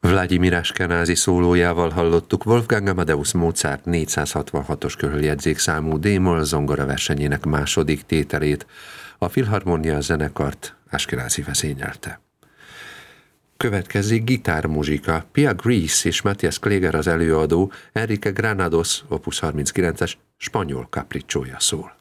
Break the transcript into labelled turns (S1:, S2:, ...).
S1: Vladimir Ashkenazi szólójával hallottuk Wolfgang Amadeus Mozart 466-os körüljegyzékszámú D-moll zongora versenyének második tételét. A Filharmonia zenekart Ashkenazi vezényelte. Következik gitármuzsika. Pia Grease és Matthias Kläger az előadó, Enrique Granados opus 39-es spanyol capricciója szól.